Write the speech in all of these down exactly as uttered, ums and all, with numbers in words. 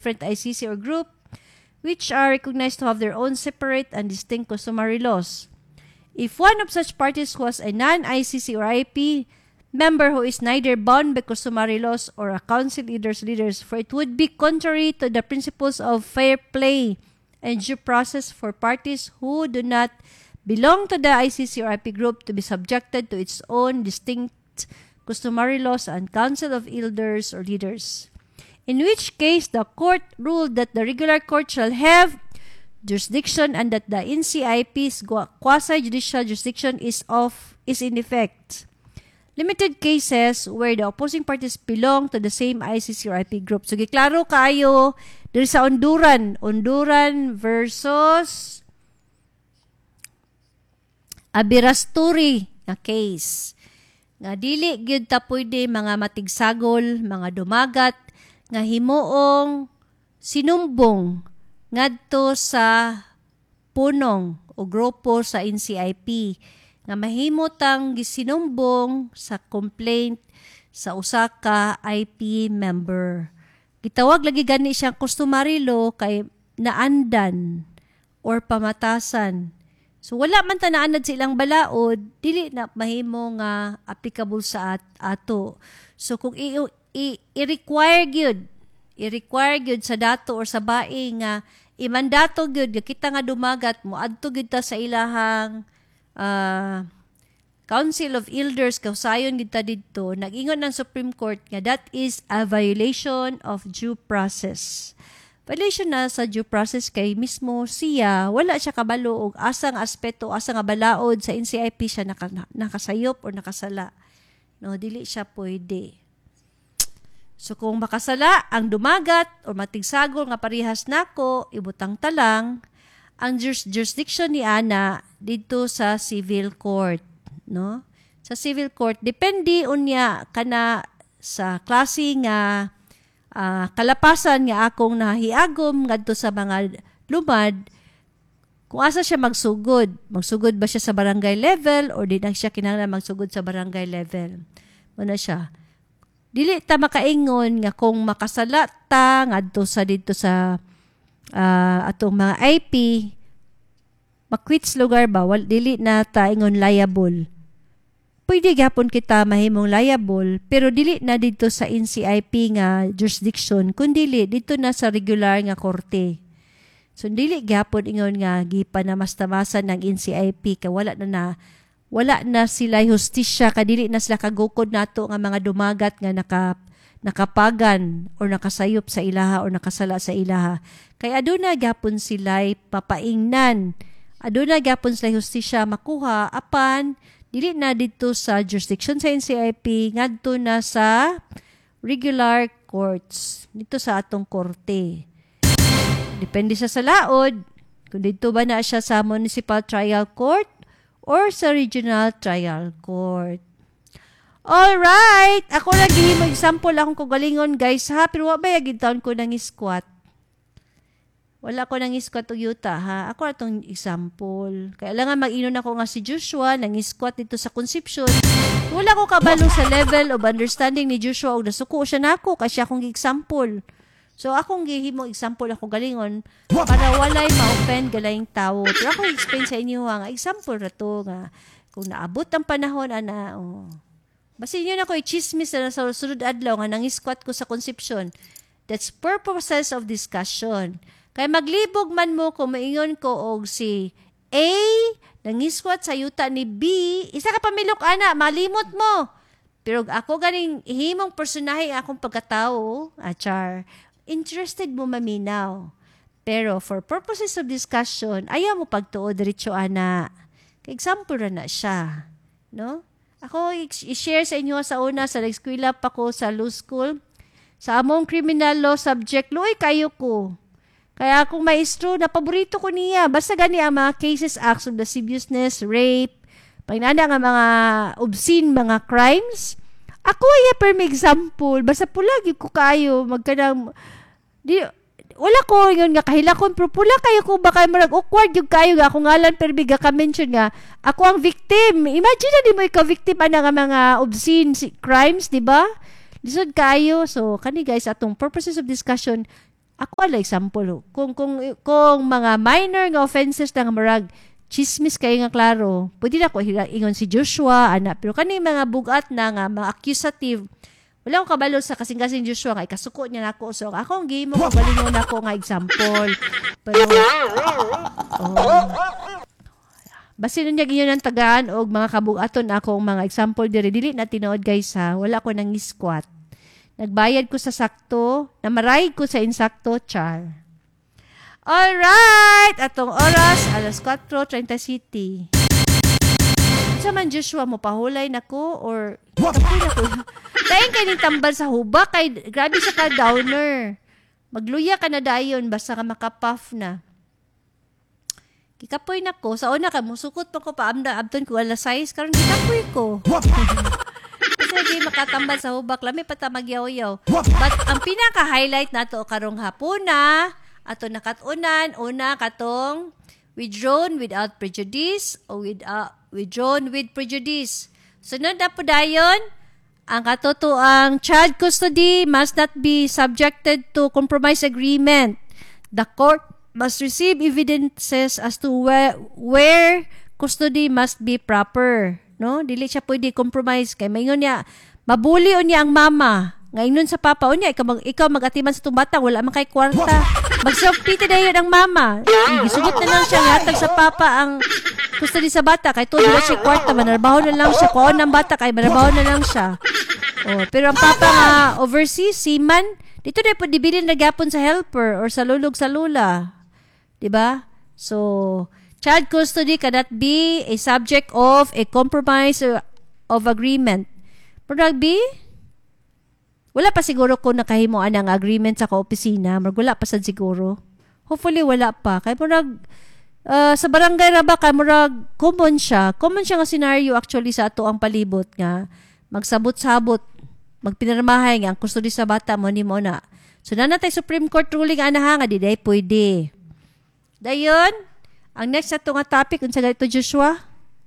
different I C C or group which are recognized to have their own separate and distinct customary laws. If one of such parties was a non-I C C or I P member who is neither bound by customary laws or a council leader's leaders, for it would be contrary to the principles of fair play and due process for parties who do not belong to the I C C or I P group to be subjected to its own distinct customary laws and council of elders or leaders. In which case, the court ruled that the regular court shall have jurisdiction and that the N C I P's quasi-judicial jurisdiction is of is in effect. Limited cases where the opposing parties belong to the same I C C or I P group. So, giklaro kayo diri sa Honduran. Honduran versus Abirasturi na case. Nga dili gyud ta pwede mga matigsagol, mga dumagat, nga himuong sinumbong ngadto sa punong o grupo sa N C I P nga mahimutang gisinumbong sa complaint sa usa ka I P member. Gitawag lagi gani siyang customary law kay naandan or pamatasan. So wala man ta naanad sa ilang balaod, dili na mahimo nga applicable sa at ato. So kung i- i- i-require gyud, i-require gyud sa dato or sa bae nga imandato gyud kita nga dumagat mo adto gyud ta sa ilahang uh, Council of Elders kausayon gyud ta didto, nag-ingon ng Supreme Court nga that is a violation of due process. Violation na sa due process kay mismo siya wala siya kabalo og asang aspeto, asa nga balaod sa N C I P siya naka, nakasayop or nakasala. No, dili siya pwede. So kung makasala ang dumagat o matigsagol nga parehas nako, ibutang talang ang juris- jurisdiction ni ana dito sa civil court, no? Sa civil court depende unya kana sa klase nga uh, kalapasan nga akong nahiagom ngadto sa mga lumad. Kung asa siya magsugod, magsugod ba siya sa barangay level or di na siya kinahanglan magsugod sa barangay level? Muna siya. Dili ta makaingon nga kung makasala ta ngadto sa dito sa uh, atong mga I P makwits lugar ba wal dili na ta ingon liable. Pwede gyapon kita mahimong liable pero dili na dito sa N C I P nga jurisdiction kundi dito na sa regular nga korte. So dili gyapon ingon nga gipanamastamasan ng N C I P kay wala na na wala na sila hustisya kadili na sila kagukod nato nga mga dumagat nga naka nakapagan or nakasayop sa ilaha or nakasala sa ilaha. Kay aduna gyapon sila papaingnan. Aduna gyapon sila hustisya makuha apan dili na dito sa jurisdiction sa N C I P ngadto na sa regular courts dito sa atong korte. Depende sa salaod kung dito ba na siya sa municipal trial court or sa regional trial court. Alright! Ako lagi mo example akong kugalingon guys ha, pero wa ba yagid taon ko nang squat. Wala ko nang squat og yuta ha. Ako na tong example. Kaya lang nga mag-inon ako nga si Joshua nang squat dito sa Concepcion. Wala ko kabalo sa level of understanding ni Joshua og nasuko siya nako kasi akong example. So, akong gihimo example ako galingon para walay ma-offend galayng tao. Pero ako explain sa inyo nga example na to nga kung naabot ang panahon, ana, oh. Basin yun ako i-chismis na sa sunod adlaw nga nang-squat ko sa Concepcion. That's purposes of discussion. Kaya maglibog man mo kung maingon ko og si A, nang-squat sa yuta ni B, isa ka pamilok, ana, malimot mo. Pero ako ganing ihimong personahe akong pagkatao, achar, interested mo maminaw. Pero for purposes of discussion, ayaw mo pagtuod diretso ana. Example ra na siya, no? Ako i-share sa inyo sa una sa eskwela pa ko sa law school. Sa among criminal law subject, luoy kayo ko. Kaya akong maestro, na paborito ko niya. Basta gani ang mga cases, acts of lasciviousness, rape, pagnana nga mga obscene mga crimes. Ako ay per example, basta pulagi ko kayo, magkanang, di, wala ko yun nga kahilakon, pero pula kayo kung baka marag awkward yung kayo nga, kung ngalan perbiga ka mention nga, ako ang victim. Imagine na di mo ikaw victim ana nga mga obscene crimes, di ba? Lisod kayo. So, kani guys, atong purposes of discussion, Ako ala example, kung kung kung mga minor nga offenses lang marag chismis kay nga klaro, pwede na ko ingon si Joshua ana, pero kani mga bugat na nga mga accusative, wala ko kabalo sa kasing-kasing Joshua nga ikasuko niya nako, so ako ang game mo galingon nako nga example. Pero oh, basin niya ginyo ng tagaan og mga kabugaton akong mga example diri, dili na tinuod guys ha, wala ko nang squat. Nagbayad ko sa sakto, namaray ko sa insakto, char. Alright! Atong oras, alas kwatro treinta City. Sa man Joshua mo, pahulay na ko or kapoy na ko. Dahin kayo ni tambal sa hubak, kay grabe siya ka downer. Magluya ka na dayon, basta ka makapuff na. Kikapoy na ko, sa una ka, musukot pa ko pa, amda, abton ko, alas sais, karon kikapoy ko. Kasi di makatambal sa hubak, lami pata magyaw-yaw. But ang pinaka-highlight nato karong hapuna, ato nakatunan, una katong withdrawn without prejudice o with, uh, withdrawn with prejudice. Sunod na po dayon, ang katotoang child custody must not be subjected to compromise agreement. The court must receive evidences as to where, where custody must be proper. No, dili siya pwede compromise kay mayngon niya mabuli niya ang mama ngayon sa papa unya ikaw mag ikaw magatiman sa tumbata wala man kay kwarta mag-self-pity dayon ang mama gisugot na lang siya hatag sa papa ang custody sa bata kay tulo na siya kwarta manarbaho na lang siya kuon ang bata kay manarbaho na lang siya oh pero ang papa nga overseas seaman dito na pud dibilin na gapon sa helper or sa lulog sa lula di ba so child custody cannot be a subject of a compromise of agreement. Murag B, wala pa siguro kung nakahimuan ang agreement sa kaopisina. Murag wala pa sad siguro. Hopefully wala pa. Kaya murag uh, sa barangay ra ba kay murag common siya. Common siya nga scenario actually sa ato ang palibot nga magsabot-sabot, magpinarmahay nga ang custody sa bata mo ni mo na. So na natay Supreme Court ruling ana nga di day pwede. Dayon ang next na nga topic, unsa ganito Joshua?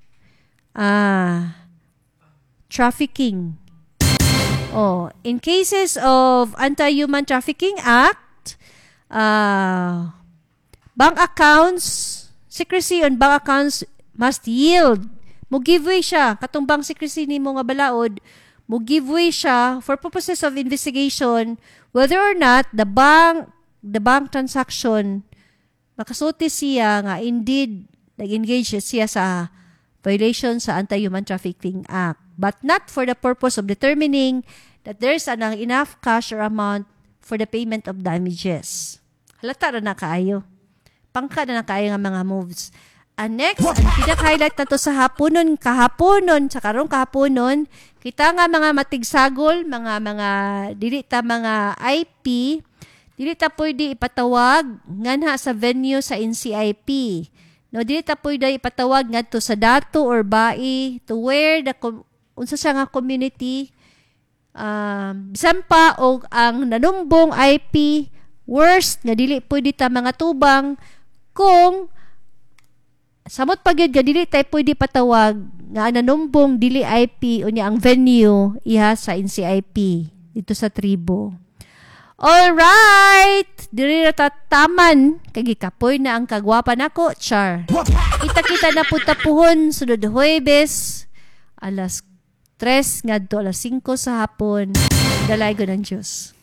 Ah, trafficking. Oh, in cases of Anti-Human Trafficking Act, uh, bank accounts, secrecy on bank accounts must yield. Mo giveaway siya, katong bank secrecy ni mo nga balaod, mo giveaway siya for purposes of investigation whether or not the bank the bank transaction makasulti siya nga indeed nag-engage siya sa violation sa Anti-Human Trafficking Act, but not for the purpose of determining that there's an enough cash or amount for the payment of damages. Halata na na kaayo. Pangka na na kaayo nga mga moves. And next, ang pinaka-highlight na to sa haponon, kahaponon, sa karong kahaponon, kita nga mga matigsagol, mga mga dili ta mga I P, dili ta pwede ipatawag nganha sa venue sa N C I P. No, dili ta pwede ipatawag ngadto sa dato or bai to where the unsa siya nga community um bisan pa og ang nanumbong I P worst nga dili pwede ta mga tubang kung samot pagyud nga dili tay pwede patawag nga nanumbong dili I P unya ang venue iha sa N C I P dito sa tribo. Alright! Diri na tataman. Kagikapoy na ang kagwapa nako, char. Kita-kita na po tapuhon sunod Huwebes, alas tres ngadto alas singko sa hapon. Dalay ko ng Diyos.